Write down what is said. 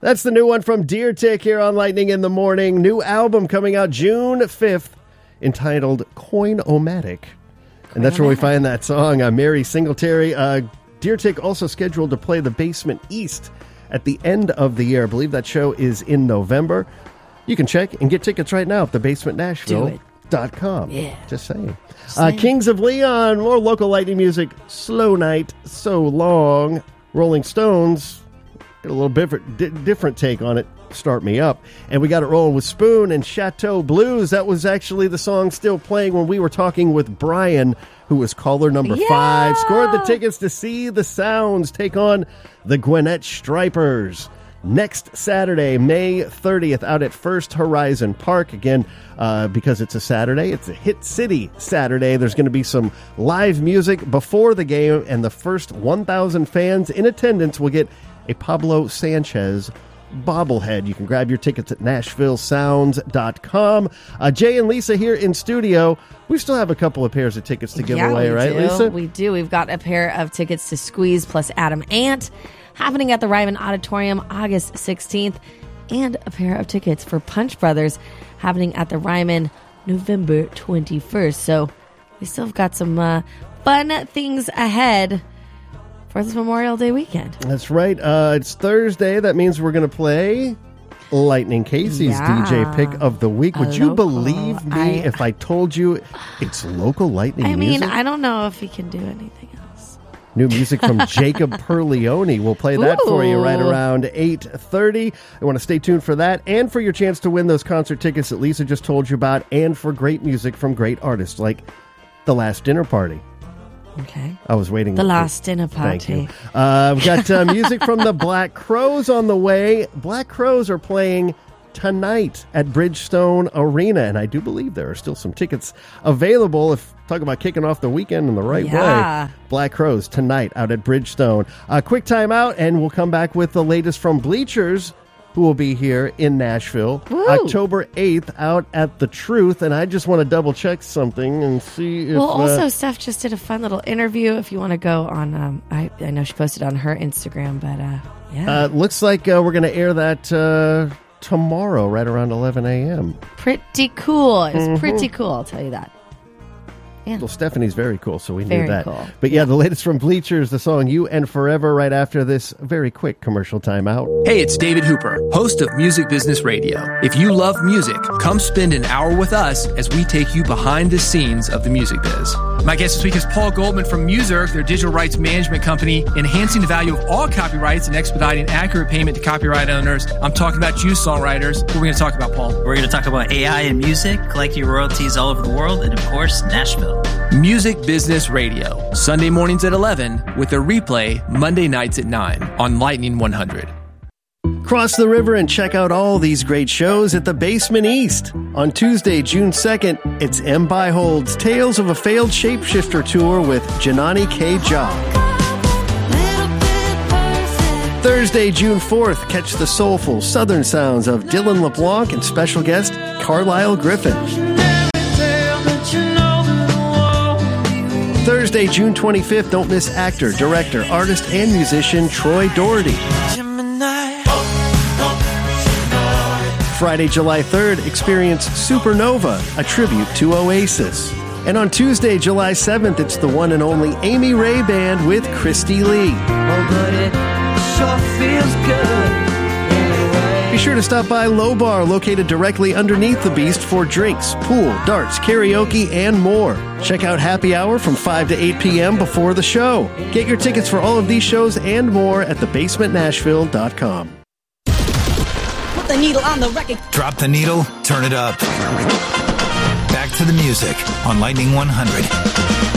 That's the new one from Deer Tick here on Lightning in the Morning. New album coming out June 5th entitled Coin-O-Matic. And that's where we find that song, Mary Singletary. Deer Tick also scheduled to play the Basement East at the end of the year. I believe that show is in November. You can check and get tickets right now at thebasementnashville.com. Yeah. Just saying. Kings of Leon, more local lightning music. Slow Night, So Long. Rolling Stones, get a little different take on it. Start Me Up. And we got it rolling with Spoon and Chateau Blues. That was actually the song still playing when we were talking with Brian, who was caller number 5. Scored the tickets to see the Sounds take on the Gwinnett Stripers next Saturday, May 30th, out at First Horizon Park. Again, because it's a Saturday, it's a Hit City Saturday. There's going to be some live music before the game, and the first 1,000 fans in attendance will get a Pablo Sanchez bobblehead. You can grab your tickets at NashvilleSounds.com. Jay and Lisa here in studio. We still have a couple of pairs of tickets to give away, right, Lisa? We do. We've got a pair of tickets to Squeeze plus Adam Ant happening at the Ryman Auditorium August 16th, and a pair of tickets for Punch Brothers happening at the Ryman November 21st. So we still have got some fun things ahead for this Memorial Day weekend. That's right. It's Thursday. That means we're going to play Lightning Casey's DJ pick of the week. Would you believe me if I told you it's local lightning music? I don't know if he can do anything else. New music from Jacob Perleone. We'll play that for you right around 8:30. I want to stay tuned for that and for your chance to win those concert tickets that Lisa just told you about, and for great music from great artists like The Last Dinner Party. Okay. I was waiting. The Last Dinner Party. Thank you. We've got music from the Black Crowes on the way. Black Crowes are playing tonight at Bridgestone Arena, and I do believe there are still some tickets available. Talk about kicking off the weekend in the right way. Black Crowes tonight out at Bridgestone. Quick time out, and we'll come back with the latest from Bleachers, who will be here in Nashville October 8th out at The Truth. And I just want to double check something and see if... Well, also, Steph just did a fun little interview. If you want to go on, I know she posted on her Instagram, but looks like we're going to air that tomorrow right around 11 a.m. Pretty cool. It's pretty cool, I'll tell you that. Yeah. Well, Stephanie's very cool, so we knew Very that. cool. But the latest from Bleachers, the song You and Forever, right after this very quick commercial timeout. Hey, it's David Hooper, host of Music Business Radio. If you love music, come spend an hour with us as we take you behind the scenes of the music biz. My guest this week is Paul Goldman from Muser, their digital rights management company, enhancing the value of all copyrights and expediting accurate payment to copyright owners. I'm talking about you, songwriters. What are we going to talk about, Paul? We're going to talk about AI and music, collecting royalties all over the world, and of course, Nashville. Music Business Radio, Sunday mornings at 11, with a replay Monday nights at 9 on Lightning 100. Cross the river and check out all these great shows at the Basement East. On Tuesday, June 2nd, it's M. Byhold's Tales of a Failed Shapeshifter Tour with Janani K. Jock. Thursday, June 4th, catch the soulful southern sounds of Dylan LeBlanc and special guest Carlisle Griffin. Thursday, June 25th, don't miss actor, director, artist, and musician Troy Doherty. Friday, July 3rd, experience Supernova, a tribute to Oasis. And on Tuesday, July 7th, it's the one and only Amy Ray Band with Christy Lee. Oh, but it sure feels good. Be sure to stop by Low Bar, located directly underneath the Beast, for drinks, pool, darts, karaoke, and more. Check out Happy Hour from 5 to 8 p.m. before the show. Get your tickets for all of these shows and more at thebasementnashville.com. Put the needle on the record. Drop the needle, turn it up. Back to the music on Lightning 100.